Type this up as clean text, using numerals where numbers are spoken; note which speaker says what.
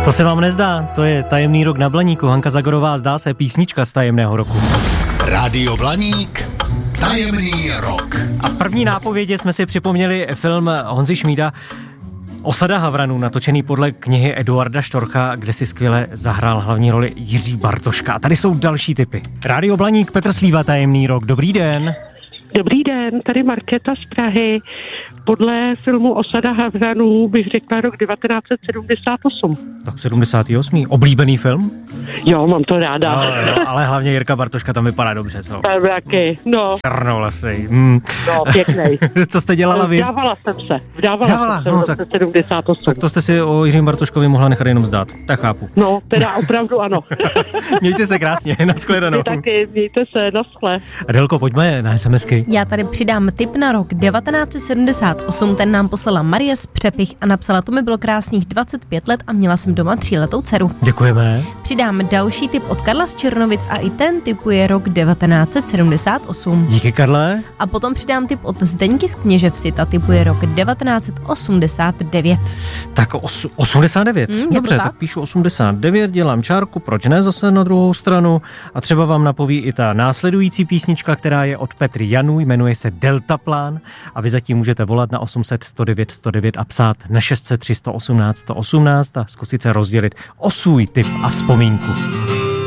Speaker 1: To se vám nezdá, to je Tajemný rok na Blaníku. Hanka Zagorová, zdá se, písnička z Tajemného roku.
Speaker 2: Rádio Blaník, Tajemný rok.
Speaker 1: A v první nápovědě jsme si připomněli film Honzy Šmída Osada Havranů, natočený podle knihy Eduarda Štorcha, kde si skvěle zahrál hlavní roli Jiří Bartoška. A tady jsou další tipy. Rádio Blaník, Petr Slíva, Tajemný rok. Dobrý den.
Speaker 3: Dobrý den, tady Markéta z Prahy. Podle filmu Osada Havranů bych řekla rok 1978.
Speaker 1: Tak 78. Oblíbený film?
Speaker 3: Jo, mám to ráda.
Speaker 1: No, ale hlavně Jirka Bartoška tam vypadá dobře, co?
Speaker 3: Taky, no.
Speaker 1: Černovlasej.
Speaker 3: No, pěknej.
Speaker 1: Co jste dělala vy?
Speaker 3: Vdávala jsem se v roce 78.
Speaker 1: Tak to jste si o Jiřím Bartoškovi mohla nechat jenom zdát. Tak chápu.
Speaker 3: No, teda opravdu ano.
Speaker 1: Mějte se krásně, nashledanou.
Speaker 3: Vy taky, mějte se, naschle.
Speaker 1: Adelko, pojďme na SMSky.
Speaker 4: Já tady přidám tip na rok 1978, ten nám poslala Marie z Přepich a napsala: to mi bylo krásných 25 let a měla jsem doma 3letou dceru.
Speaker 1: Děkujeme.
Speaker 4: Přidám další tip od Karla z Černovic a i ten tipuje rok 1978.
Speaker 1: Díky, Karle.
Speaker 4: A potom přidám tip od Zdeňky z Kněževsi, ta tipuje rok 1989.
Speaker 1: Tak 89. Dobře, tak píšu 89, dělám čárku, proč ne zase na druhou stranu. A třeba vám napoví i ta následující písnička, která je od Petry Janů, jmenuje se Deltaplán a vy zatím můžete volat na 800 109 109 a psát na 600 318 118 a zkusit se rozdělit o svůj tip a vzpomínku.